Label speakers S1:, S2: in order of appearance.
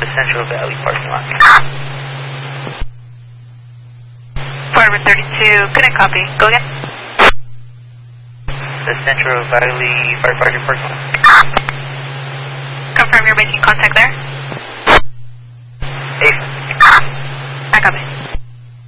S1: Central Valley parking lot.
S2: Forward 32, couldn't copy. Go again.
S1: The Central Valley firefighter parking lot.